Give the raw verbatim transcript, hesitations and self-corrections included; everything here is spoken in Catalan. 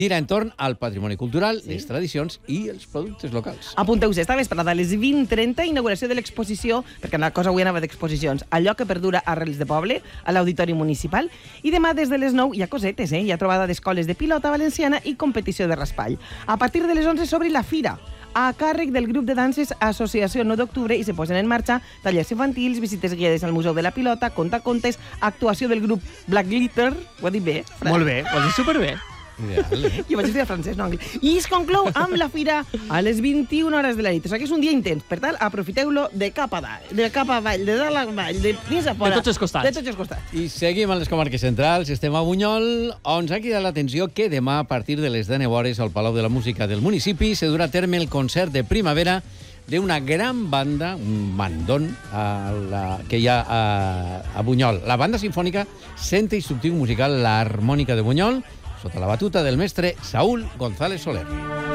gira entorn al patrimoni cultural, sí. les tradicions i els productes locals. Apunteu-se, esta vesprada a les vint trenta, inauguració de l'exposició, perquè la cosa avui anava d'exposicions, allò que perdura Arrels de Poble, a l'Auditori Municipal, i demà des de les nou hi ha cosetes, eh? Hi ha trobada d'escoles de pilota valenciana i competició de raspall. A partir de les onze s'obre la fira, a càrrec del grup de danses Associació nou d'Octubre, i se posen en marxa tallers infantils, visites guiades al Museu de la Pilota, contacontes, actuació del grup Black Glitter, ho ha dit bé? Fran? Molt bé, ho has dit superbé. Ideal, eh? Jo vaig estudiar francès, no anglès. I es conclou amb la fira a les vint-i-una hores de la nit. O sigui que és un dia intens. Per tant, aprofiteu-lo de cap a dalt, de cap a avall, de dalt a avall, de dins a fora. De tots els costats. De tots els costats. I seguim a les comarques centrals. Estem a Bunyol, on s'ha cridat l'atenció que demà, a partir de les deu hores, al Palau de la Música del municipi, se durà a terme el concert de primavera d'una gran banda, un bandón, a la, que hi ha a, a Bunyol. La banda sinfònica Centre Instructiu Musical La Harmònica de Bunyol, sota la batuta del mestre Saúl González Soler.